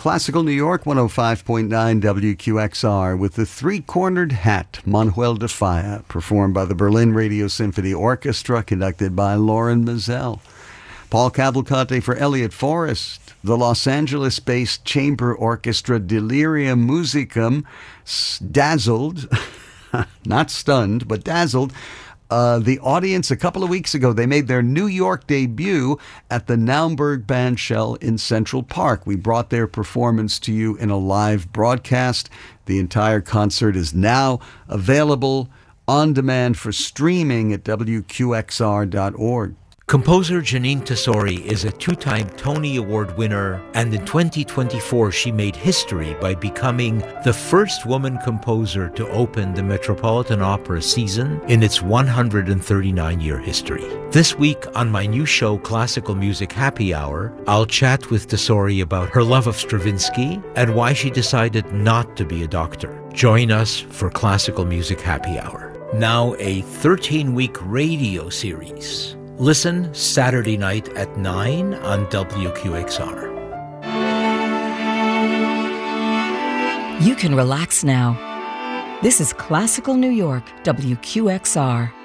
Classical New York 105.9 WQXR with the Three-Cornered Hat, Manuel de Falla, performed by the Berlin Radio Symphony Orchestra, conducted by Loren Maazel. Paul Cavalcante for Elliott Forrest. The Los Angeles-based chamber orchestra Delirium Musicum dazzled, not stunned, but dazzled, the audience a couple of weeks ago. They made their New York debut at the Naumburg Bandshell in Central Park. We brought their performance to you in a live broadcast. The entire concert is now available on demand for streaming at WQXR.org. Composer Jeanine Tesori is a two-time Tony Award winner, and in 2024 she made history by becoming the first woman composer to open the Metropolitan Opera season in its 139-year history. This week on my new show, Classical Music Happy Hour, I'll chat with Tesori about her love of Stravinsky and why she decided not to be a doctor. Join us for Classical Music Happy Hour. Now a 13-week radio series. Listen Saturday night at 9 on WQXR. You can relax now. This is Classical New York, WQXR.